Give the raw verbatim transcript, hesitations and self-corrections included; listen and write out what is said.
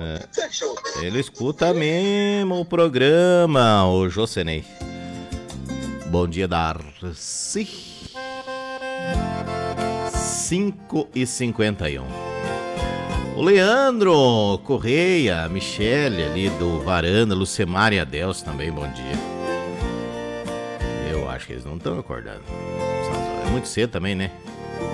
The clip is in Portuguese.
Ele escuta mesmo o programa, o Jocenei. Bom dia, Darcy. cinco e cinquenta e um. O Leandro Correia, a Michele ali do Varanda, Lucemar e Adelso também, bom dia. Eu acho que eles não estão acordando. É muito cedo também, né?